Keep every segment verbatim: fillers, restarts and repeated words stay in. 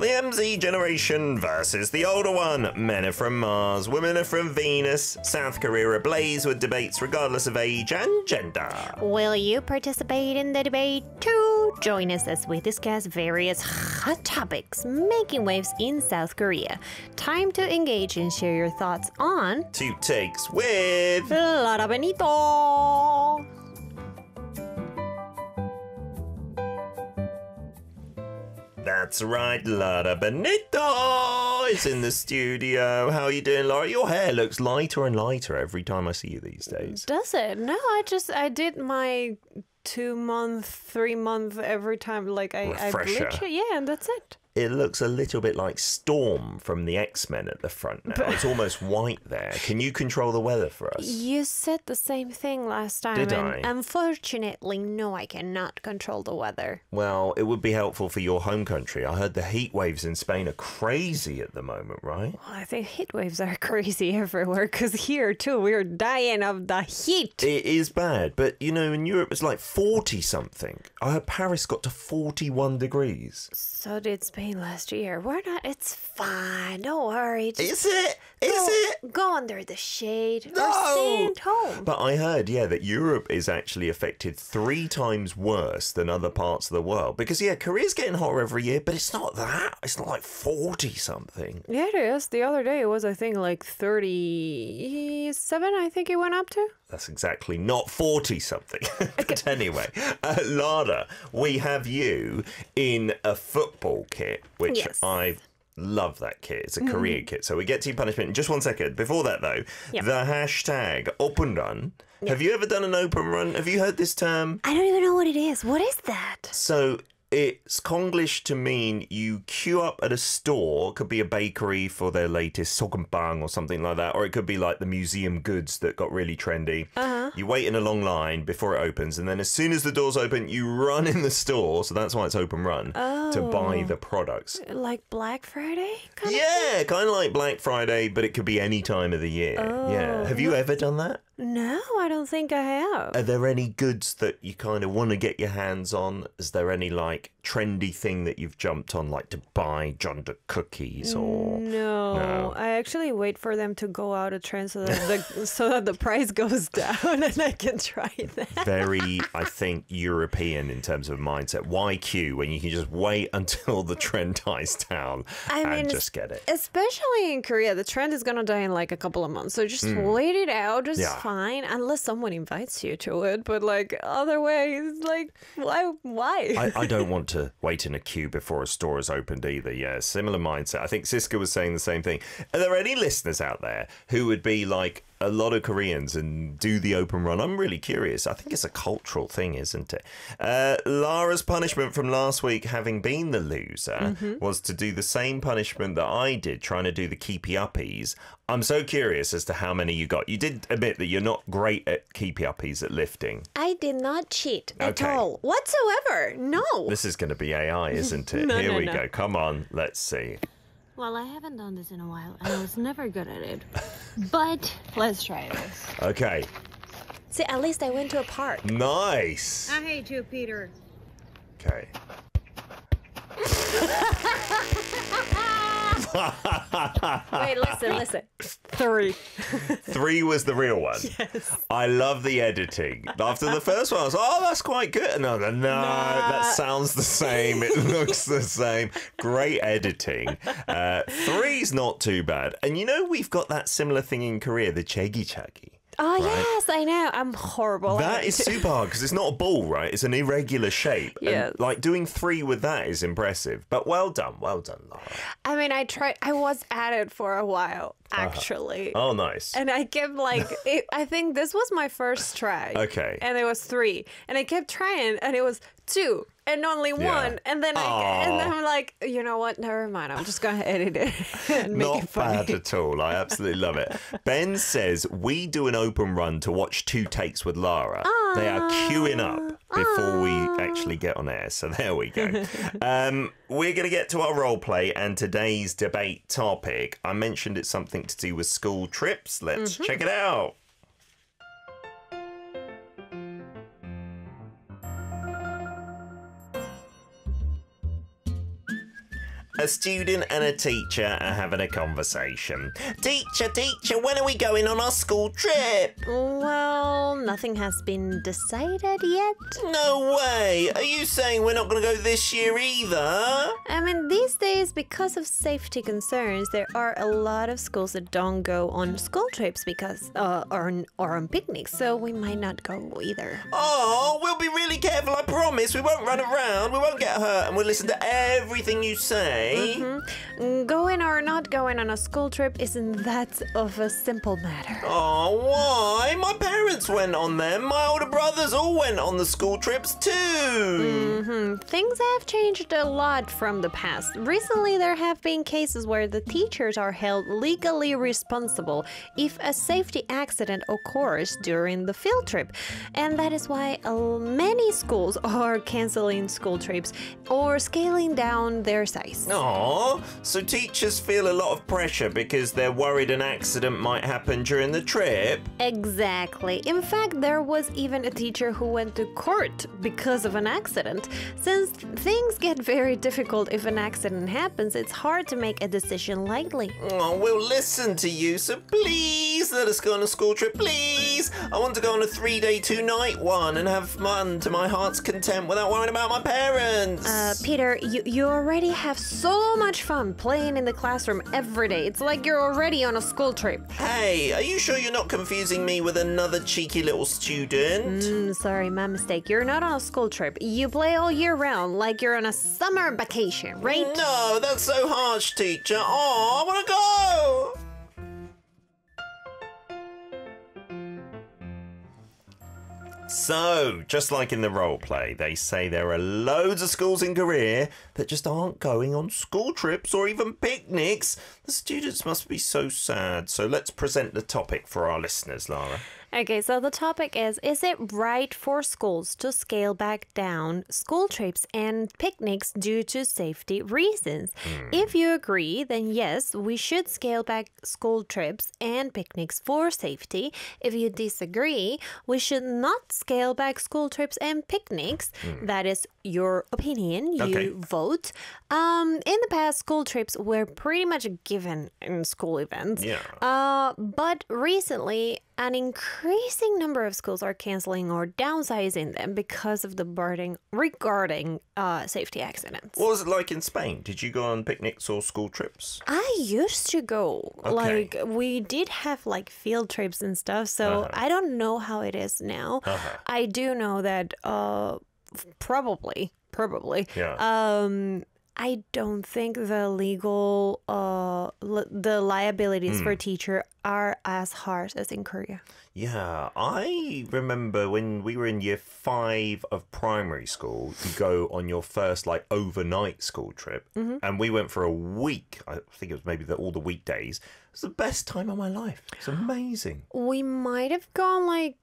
The M Z generation versus the older one. Men are from Mars, women are from Venus. South Korea ablaze with debates regardless of age and gender. Will you participate in the debate too? Join us as we discuss various hot topics making waves in South Korea. Time to engage and share your thoughts on Two Takes with Lara Benito. That's right, Lara Benito is in the studio. How are you doing, Lara? Your hair looks lighter and lighter every time I see you these days. Does it? No, I just I did my two month, three month every time. Like I, I Refresher. bleach it. Yeah, and that's it. It looks a little bit like Storm from the X-Men at the front now. It's almost white there. Can you control the weather for us? You said the same thing last time. Did and I? Unfortunately, no, I cannot control the weather. Well, it would be helpful for your home country. I heard the heat waves in Spain are crazy at the moment, right? Well, I think heat waves are crazy everywhere because here too we're dying of the heat. It is bad, but you know, in Europe it's like forty something. I heard Paris got to forty-one degrees. So did Spain last year. We're not. It's fine. Don't worry. Is Just it? Is go, it? Go under the shade No! or stay at home. But I heard, yeah, that Europe is actually affected three times worse than other parts of the world. Because, yeah, Korea's getting hotter every year, but it's not that. It's not like forty something. Yeah, it is. The other day it was, I think, like thirty-seven, I think it went up to. That's exactly not forty something. But anyway, uh, Lara, we have you in a football kit, which Yes. I love that kit. It's a Korea kit. So we get to your punishment in just one second. Before that, though, Yep. the hashtag open run. Have you ever done an open run? Have you heard this term? I don't even know what it is. What is that? So it's Konglish to mean you queue up at a store, could be a bakery for their latest sokumbang or something like that, or it could be like the museum goods that got really trendy. Uh-huh. You wait in a long line before it opens, and then as soon as the doors open, you run in the store, so that's why it's open run, Oh. to buy the products. Like Black Friday? Kind Yeah, kind of like Black Friday, but it could be any time of the year. Yeah. Have you ever done that? of? No, I don't think I have. Are there any goods that you kind of want to get your hands on? Is there any like trendy thing that you've jumped on, like to buy John De cookies or? No, No. I actually wait for them to go out of trend so that the so that the price goes down and I can try that. Very, I think, European in terms of mindset. Why queue when you can just wait until the trend dies down I and mean, just get it? Especially in Korea, the trend is gonna die in like a couple of months. So just wait it out. It's Yeah. fine, unless someone invites you to it. But like otherwise, like why? Why? I, I don't want to wait in a queue before a store is opened either. Yeah, similar mindset. I think Siska was saying the same thing. Are there any listeners out there who would be like a lot of Koreans and do the open run? I'm really curious. I think it's a cultural thing, isn't it? Uh, Lara's punishment from last week, having been the loser, was to do the same punishment that I did, trying to do the keepy uppies. I'm so curious as to how many you got. You did admit that you're not great at keepy uppies at lifting. I did not cheat at Okay. all whatsoever. No. This is going to be A I, isn't it? No, Here no, we no. go. Come on, let's see. Well, I haven't done this in a while, and I was never good at it. But let's try this. Okay, See, at least I went to a park. nice. I hate you, Peter. Okay. Wait, listen, listen. Three. Three was the real one. Yes. I love the editing. After the first one, I was like, oh, that's quite good. No, no, no, that sounds the same. It looks the same. Great editing. Uh, three's not too bad. And you know, we've got that similar thing in Korea, the chegi chagi. Oh, Right. yes, I know. I'm horrible at That it. is super hard because it's not a ball, right? It's an irregular shape. Yes. And like doing three with that is impressive. But well done, well done, Lara. I mean, I tried. I was at it for a while, actually. Oh, nice. And I kept like, it, I think this was my first try. Okay. And it was three. And I kept trying, and it was two, and only one. And then I, and then I'm like, you know what? Never mind. I'm just gonna edit it and make Not it funny. bad at all. I absolutely love it. Ben says we do an open run to watch Two Takes with Lara. They are queuing up before we actually get on air. So there we go. um, we're going to get to our role play and today's debate topic. I mentioned it's something to do with school trips. Let's check it out. A student and a teacher are having a conversation. Teacher, teacher, when are we going on our school trip? Well, nothing has been decided yet. No way! Are you saying we're not going to go this year either? I mean, these days, because of safety concerns, there are a lot of schools that don't go on school trips because, uh, or, or on picnics, so we might not go either. Oh, we'll be really careful, I promise. We won't run around, we won't get hurt, and we'll listen to everything you say. Mm-hmm. Going or not going on a school trip isn't that of a simple matter. Oh, why? My parents went on them. My older brothers all went on the school trips too. Mm-hmm. Things have changed a lot from the past. Recently, there have been cases where the teachers are held legally responsible if a safety accident occurs during the field trip. And that is why uh, many schools are canceling school trips or scaling down their size. Aw, so teachers feel a lot of pressure because they're worried an accident might happen during the trip? Exactly. In fact, there was even a teacher who went to court because of an accident. Since things get very difficult if an accident happens, it's hard to make a decision lightly. Oh, we'll listen to you, so please let us go on a school trip, please. I want to go on a three-day, two-night one and have fun to my heart's content without worrying about my parents. Uh, Peter, you, you already have so much fun playing in the classroom every day. It's like you're already on a school trip. Hey, are you sure you're not confusing me with another cheeky little student? Mm, sorry, my mistake. You're not on a school trip. You play all year round like you're on a summer vacation, right? No, that's so harsh, teacher. Oh, I want to go! So, just like in the role play, they say there are loads of schools in Korea that just aren't going on school trips or even picnics. The students must be so sad. So let's present the topic for our listeners, Lara. Okay, so the topic is, is it right for schools to scale back down school trips and picnics due to safety reasons? Mm. If you agree, then yes, we should scale back school trips and picnics for safety. If you disagree, we should not scale back school trips and picnics. Mm. That is your opinion. You okay. vote. Um, in the past, school trips were pretty much a given in school events. Yeah. Uh, but recently, an increasing number of schools are canceling or downsizing them because of the burden regarding uh, safety accidents. What was it like in Spain? Did you go on picnics or school trips? I used to go. Okay. Like, we did have like field trips and stuff, so uh-huh. I don't know how it is now. Uh-huh. I do know that uh, probably, probably, yeah. um, I don't think the legal, uh, li- the liabilities mm. for teacher are as harsh as in Korea. Yeah, I remember when we were in year five of primary school, you go on your first like overnight school trip, mm-hmm. and we went for a week. I think it was maybe the, all the weekdays. It was the best time of my life. It's amazing. We might have gone like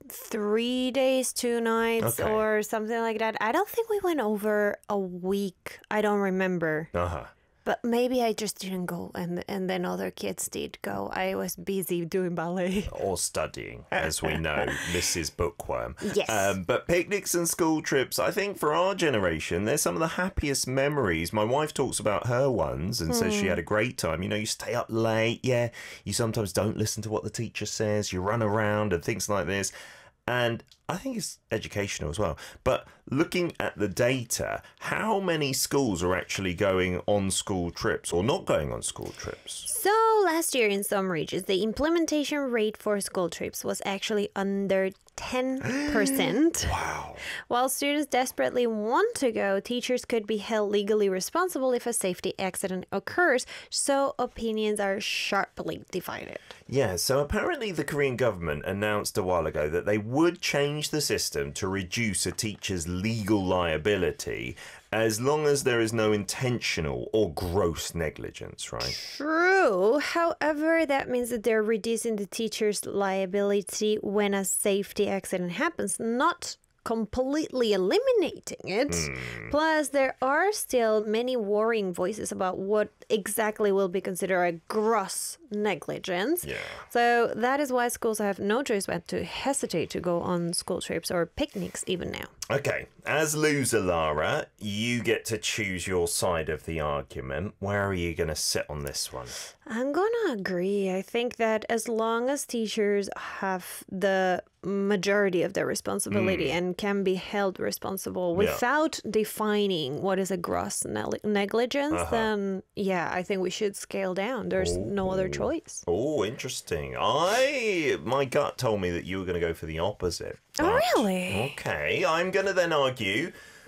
three days, two nights, okay. or something like that. I don't think we went over a week. I don't remember. Uh-huh. But maybe I just didn't go, and and then other kids did go. I was busy doing ballet. Or studying, as we know, Missus Bookworm. Yes. Um, but picnics and school trips, I think for our generation, they're some of the happiest memories. My wife talks about her ones and mm. says she had a great time. You know, you stay up late, yeah. You sometimes don't listen to what the teacher says. You run around and things like this. And I think it's educational as well. But looking at the data, how many schools are actually going on school trips or not going on school trips? So last year in some regions, the implementation rate for school trips was actually under ten percent. Wow. While students desperately want to go, teachers could be held legally responsible if a safety accident occurs. So opinions are sharply divided. Yeah, so apparently the Korean government announced a while ago that they would change the system to reduce a teacher's legal liability as long as there is no intentional or gross negligence, right? True. However, that means that they're reducing the teacher's liability when a safety accident happens, not completely eliminating it. Mm. Plus, there are still many worrying voices about what exactly will be considered a gross negligence. Yeah. So that is why schools have no choice but to hesitate to go on school trips or picnics even now. Okay, as loser, Lara, you get to choose your side of the argument. Where are you going to sit on this one? I'm gonna agree. I think that as long as teachers have the majority of their responsibility mm. and can be held responsible without yeah. defining what is a gross ne- negligence, uh-huh. then yeah, I think we should scale down. There's Ooh. no other choice. Oh, interesting. I my gut told me that you were going to go for the opposite. Oh, really? Okay, I'm going to then argue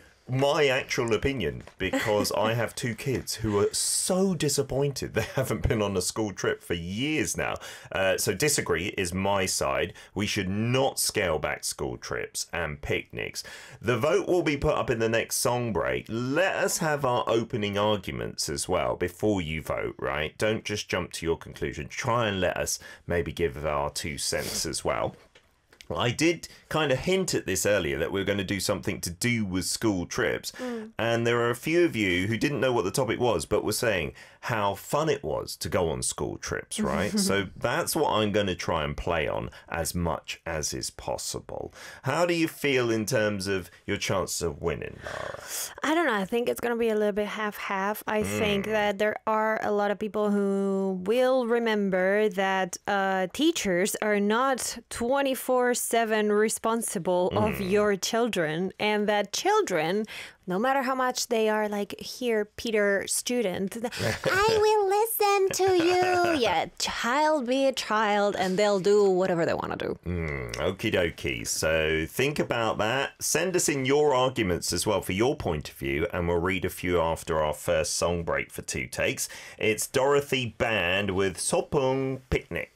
my actual opinion, because I have two kids who are so disappointed they haven't been on a school trip for years now. Uh, so disagree is my side. We should not scale back school trips and picnics. The vote will be put up in the next song break. Let us have our opening arguments as well before you vote, right? Don't just jump to your conclusion. Try and let us maybe give our two cents as well. Well, I did kind of hint at this earlier that we were going to do something to do with school trips. Mm. And there are a few of you who didn't know what the topic was, but were saying how fun it was to go on school trips, right? So that's what I'm going to try and play on as much as is possible. How do you feel in terms of your chances of winning, Lara? I don't know. I think it's going to be a little bit half-half. I mm. think that there are a lot of people who will remember that uh, teachers are not twenty-four seven responsible mm. of your children, and that children, no matter how much they are like, here, Peter, student, I will listen to you. Yeah, child be a child, and they'll do whatever they want to do. Mm, okie dokie. So think about that. Send us in your arguments as well for your point of view, and we'll read a few after our first song break for two takes. It's Dorothy Band with Sopung Picnic.